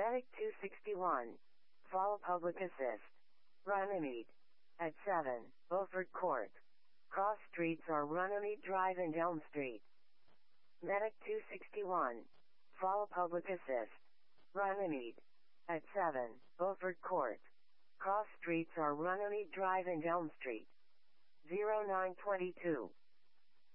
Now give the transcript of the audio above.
Medic 261. Fall Public Assist. Runnymede. At 7, Beaufort Court. Cross streets are Runnymede Drive and Elm Street. Medic 261. Fall Public Assist. Runnymede. At 7, Beaufort Court. Cross streets are Runnymede Drive and Elm Street. 0922.